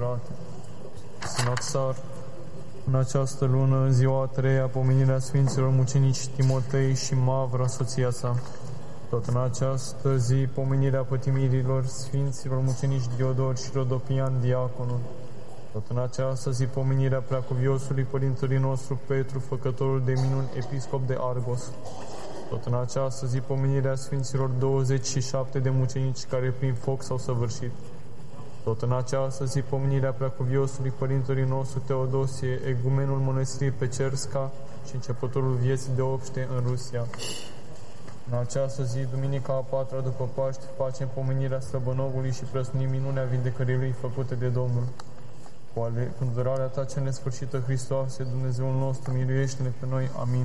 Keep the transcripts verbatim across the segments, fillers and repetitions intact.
curate. Sinoxar. În această lună, în ziua a treia, pomenirea Sfinților Mucenici Timotei și Mavra, soția sa. Tot în această zi, pomenirea pătimirilor Sfinților Mucenici Diodor și Rodopian, diaconul. Tot în această zi, pomenirea Preacuviosului Părintelui nostru Petru, făcătorul de minuni, episcop de Argos. Tot în această zi, pomenirea Sfinților douăzeci și șapte de mucenici care prin foc s-au săvârșit. Tot în această zi, pomenirea Preacuviosului Părintelui nostru Teodosie, egumenul mănăstirii Pecerska și începătorul vieții de obște în Rusia. În această zi, duminica a patra după Paști, facem pomenirea Slăbănogului și prăsnim minunea vindecării lui făcute de Domnul. Cu îndurarea ta cea nesfârșită, Hristoase, Dumnezeul nostru, miluiește-ne pe noi. Amin.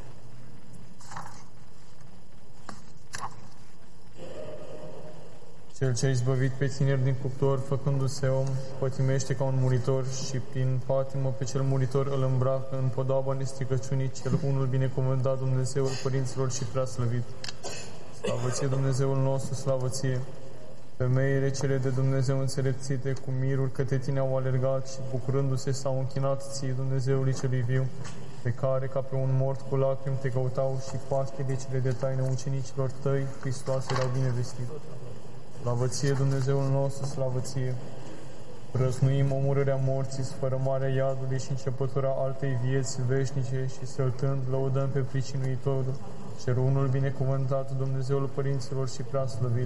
Cel ce a izbăvit pe tineri din cuptor, făcându-se om, pătimește ca un muritor și prin patimă pe cel muritor îl îmbracă în podoaba nestricăciunii, cel unul binecuvântat Dumnezeul părinților și preaslăvit. Slavă ție, Dumnezeul nostru, slavă ție! Femeile cele de Dumnezeu înțelepțite, cu mirul către tine au alergat și bucurându-se s-au închinat ție, Dumnezeului celui viu, pe care, ca pe un mort cu lacrimi, te căutau și paștele cele de taină ucenicilor tăi, Hristoase, le-au bine vestit. Slavă ție, Dumnezeul nostru, slavă ție! Prăznuim omorârea morții, sfărămarea iadului și începătura altei vieți veșnice și săltând, lăudăm pe pricinuitorul, cel unul binecuvântat, Dumnezeul părinților și preaslăvit.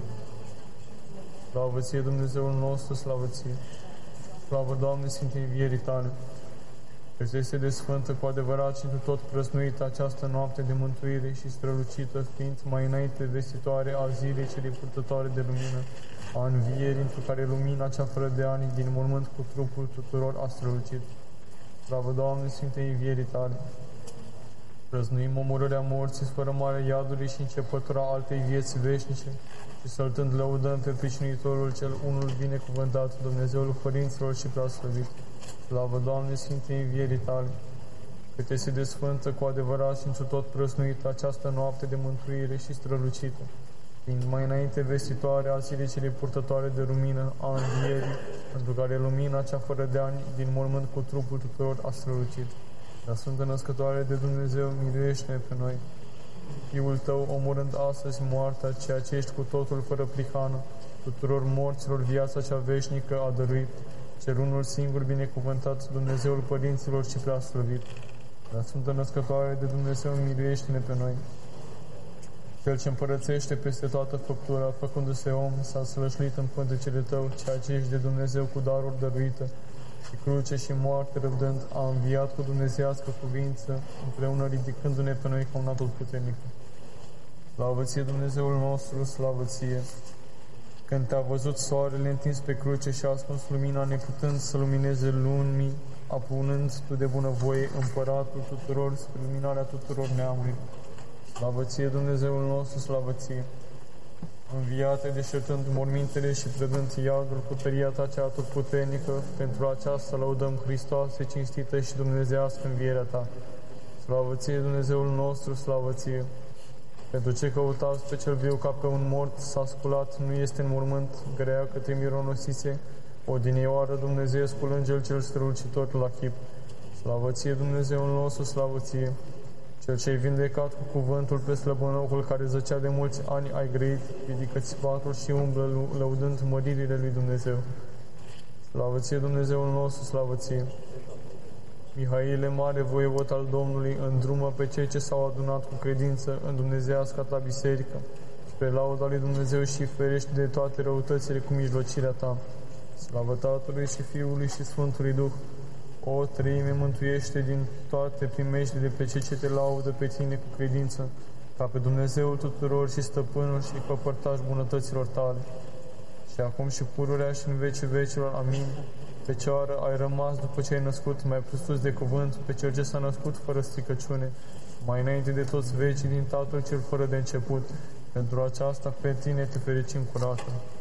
Slavă ție, Dumnezeul nostru, slavă ție! Slavă, Doamne, Sfinte învierii tale! Că este de sfântă cu adevărat și întru tot prăznuită această noapte de mântuire și strălucită, fiind mai înainte vestitoare a zilei cele purtătoare de lumină, a învierii, întru care lumina cea fără de ani din mormânt cu trupul tuturor a strălucit. Slavă, Doamne, Sfinte învierii tale! Prăznuim omorârea morții, sfărămarea iadului și începătura altei vieți veșnice și săltând lăudăm pe pricinuitorul cel unul binecuvântat, Dumnezeul părinților și preaslăvit. Slavă, Doamne, Sfinte învierii tale! Cât este de sfântă cu adevărat și întru tot prăsnuită această noapte de mântuire și strălucită, fiind mai înainte vestitoare a zilei cele purtătoare de lumină a învierii, pentru care lumina cea fără de ani din mormânt cu trupul tuturor a strălucit. Dar Sfântă Născătoare de Dumnezeu, miluiește-ne pe noi! Fiul tău, omorând astăzi moartea, ceea ce ești cu totul fără prihană, tuturor morților viața cea veșnică a dăruit, cel unul singur binecuvântat, Dumnezeul părinților și preaslăvit. Dar Sfântă Născătoare de Dumnezeu, miluiește-ne pe noi! Cel ce împărățește peste toată făptura, făcându-se om, s-a slășluit în pântecele tău, ceea ce ești de Dumnezeu cu daruri dăruită, și cruce și moarte răbdând, a înviat cu dumnezeiască cuvință, împreună ridicându-ne pe noi ca un atotputernic. Slavă ție, Dumnezeul nostru, slavă ție! Când te-a văzut soarele întins pe cruce și a ascuns lumina, neputând să lumineze lumii, apunând tu de bunăvoie împăratul tuturor spre luminarea tuturor neamurilor. Slavă ție, Dumnezeul nostru, slavă ție! Înviate, deșertând mormintele și predând iadul cu tăria ta cea atotputernică, pentru aceasta lăudăm, Hristoase, cinstită și dumnezeiască învierea ta. Slavă ție, Dumnezeul nostru, slavă ție! Pentru ce căutați pe cel viu ca pe un mort, s-a sculat, nu este în mormânt, grea către mironosițe, odinioară Dumnezeescul îngel cel strălucitor la chip. Slavă ție, Dumnezeul nostru, slavă ție! Cel ce-ai vindecat cu cuvântul pe slăbănocul care zăcea de mulți ani ai grăit, ridică-ți patul și umblă lăudând măririle lui Dumnezeu. Slavă ție, Dumnezeul nostru, slavă ție! Mihaile, mare voievod al Domnului, îndrumă pe cei ce s-au adunat cu credință în dumnezeiasca ta biserică, spre lauda lui Dumnezeu și ferește de toate răutățile cu mijlocirea ta. Slavă Tatălui și Fiului și Sfântului Duh! O Treime, mântuiește din toate primejdile pe cei ce te laudă pe tine cu credință, ca pe Dumnezeul tuturor și stăpânul și păpărtaș bunătăților tale. Și acum și pururea și în vecii vecilor. Amin. Fecioară, ai rămas după ce ai născut, mai presus de cuvânt, pe cel ce s-a născut fără stricăciune, mai înainte de toți vecii din Tatăl cel fără de început. Pentru aceasta pe tine te fericim curată.